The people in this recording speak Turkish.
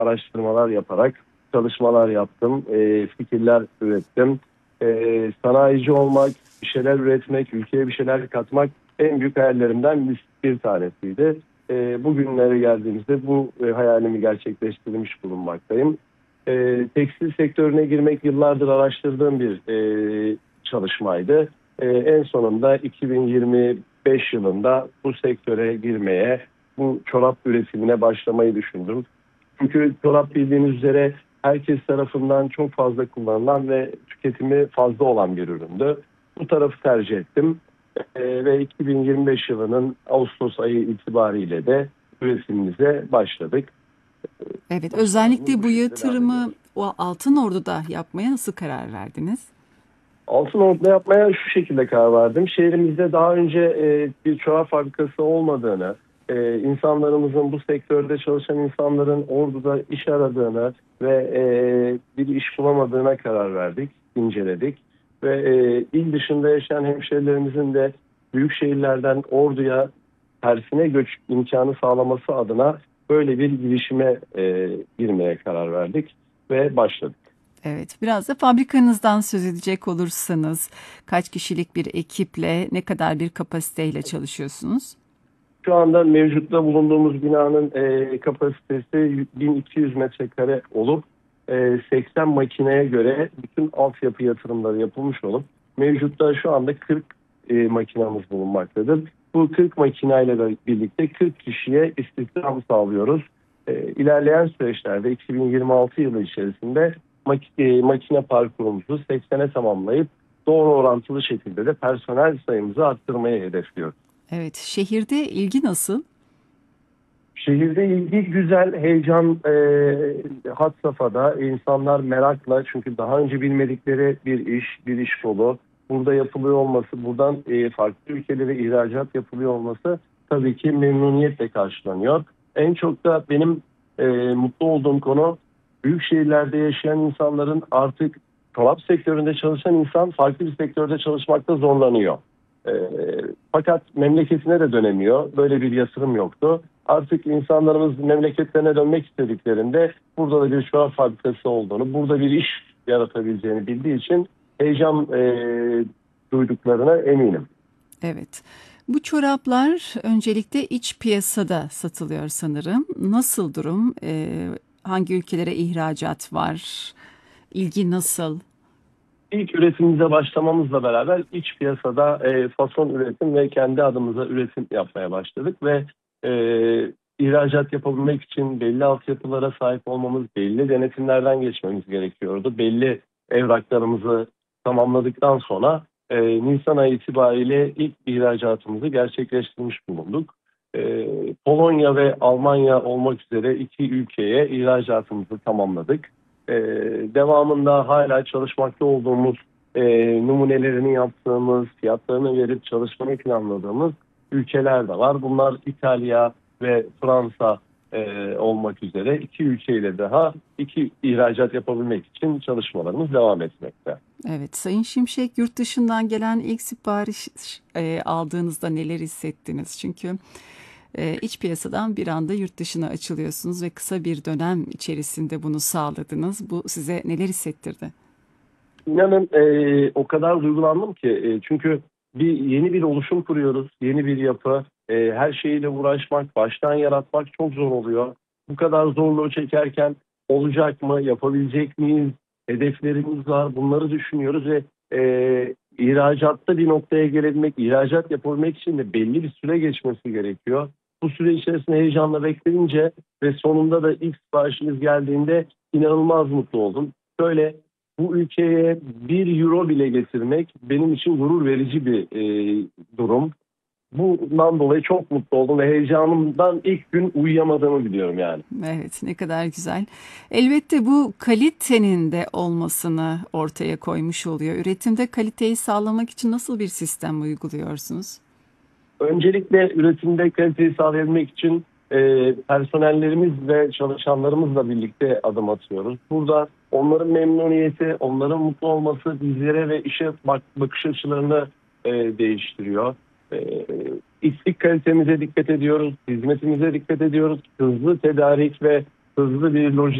araştırmalar yaparak çalışmalar yaptım, fikirler ürettim. Sanayici olmak, bir şeyler üretmek, ülkeye bir şeyler katmak en büyük hayallerimden bir tanesiydi. Bugünlere geldiğimizde bu hayalimi gerçekleştirmiş bulunmaktayım. Tekstil sektörüne girmek yıllardır araştırdığım bir çalışmaydı. En sonunda 2025 yılında bu sektöre girmeye, bu çorap üretimine başlamayı düşündüm. Çünkü çorap bildiğiniz üzere herkes tarafından çok fazla kullanılan ve tüketimi fazla olan bir üründü. Bu tarafı tercih ettim. Ve 2025 yılının Ağustos ayı itibariyle de üretimimize başladık. Evet, Çalışmalarımız özellikle bu bu şekilde devam ediyor. yatırımı o Altınordu'da yapmaya nasıl karar verdiniz? Altınordu'da yapmaya şu şekilde karar verdim. Şehrimizde daha önce bir çorap fabrikası olmadığını, insanlarımızın bu sektörde çalışan insanların Ordu'da iş aradığını ve bir iş bulamadığına karar verdik, inceledik. Ve il dışında yaşayan hemşehrilerimizin de büyük şehirlerden Ordu'ya tersine göç imkanı sağlaması adına böyle bir girişime girmeye karar verdik ve başladık. Evet, biraz da fabrikanızdan söz edecek olursanız kaç kişilik bir ekiple, ne kadar bir kapasiteyle çalışıyorsunuz? Şu anda mevcutta bulunduğumuz binanın kapasitesi 1200 metrekare olup 80 makineye göre bütün altyapı yatırımları yapılmış olup mevcutta şu anda 40 makinamız bulunmaktadır. Bu 40 makineyle de birlikte 40 kişiye istihdam sağlıyoruz. İlerleyen süreçlerde 2026 yılı içerisinde makine parkurumuzu 80'e tamamlayıp doğru orantılı şekilde de personel sayımızı arttırmayı hedefliyoruz. Evet, şehirde ilgi nasıl? Şehirde ilgi güzel, heyecan had safhada. İnsanlar merakla çünkü daha önce bilmedikleri bir iş kolu. Burada yapılıyor olması, buradan farklı ülkelere ihracat yapılıyor olması tabii ki memnuniyetle karşılanıyor. En çok da benim mutlu olduğum konu büyük şehirlerde yaşayan insanların artık çorap sektöründe çalışan insan farklı bir sektörde çalışmakta zorlanıyor. E, Fakat memleketine de dönemiyor. Böyle bir yatırım yoktu. Artık insanlarımız memleketlerine dönmek istediklerinde burada da bir çorap fabrikası olduğunu, burada bir iş yaratabileceğini bildiği için heyecan duyduklarına eminim. Evet. Bu çoraplar öncelikle iç piyasada satılıyor sanırım. Nasıl durum? Hangi ülkelere ihracat var? İlgi nasıl? İlk üretimimize başlamamızla beraber iç piyasada fason üretim ve kendi adımıza üretim yapmaya başladık ve e, ihracat yapabilmek için belli altyapılara sahip olmamız, belli denetimlerden geçmemiz gerekiyordu. Belli evraklarımızı tamamladıktan sonra Nisan ayı itibariyle ilk ihracatımızı gerçekleştirmiş bulunduk. Polonya ve Almanya olmak üzere iki ülkeye ihracatımızı tamamladık. Ee, Devamında hala çalışmakta olduğumuz, numunelerini yaptığımız, fiyatlarını verip çalışmayı planladığımız ülkeler de var. Bunlar İtalya ve Fransa olmak üzere iki ülkeyle daha iki ihracat yapabilmek için çalışmalarımız devam etmekte. Evet, Sayın Şimşek, yurt dışından gelen ilk sipariş aldığınızda neler hissettiniz? Çünkü iç piyasadan bir anda yurt dışına açılıyorsunuz ve kısa bir dönem içerisinde bunu sağladınız. Bu size neler hissettirdi? İnanın o kadar duygulandım ki çünkü yeni bir oluşum kuruyoruz, yeni bir yapı. Her şeyiyle uğraşmak, baştan yaratmak çok zor oluyor. Bu kadar zorluğu çekerken olacak mı, yapabilecek miyiz? Hedeflerimiz var, bunları düşünüyoruz ve ihracatta bir noktaya gelebilmek, ihracat yapabilmek için de belli bir süre geçmesi gerekiyor. Bu süre içerisinde heyecanla bekleyince ve sonunda da ilk siparişimiz geldiğinde inanılmaz mutlu oldum. Böyle bu ülkeye 1 euro bile getirmek benim için gurur verici bir durum. Bundan dolayı çok mutlu oldum ve heyecanımdan ilk gün uyuyamadığımı biliyorum yani. Evet, ne kadar güzel. Elbette bu kalitenin de olmasını ortaya koymuş oluyor. Üretimde kaliteyi sağlamak için nasıl bir sistem uyguluyorsunuz? Öncelikle üretimde kaliteyi sağlayabilmek için personellerimiz ve çalışanlarımızla birlikte adım atıyoruz. Burada onların memnuniyeti, onların mutlu olması bizlere ve işe bakış açılarını değiştiriyor. E, İstik kalitemize dikkat ediyoruz, hizmetimize dikkat ediyoruz. Hızlı tedarik ve hızlı bir lojistik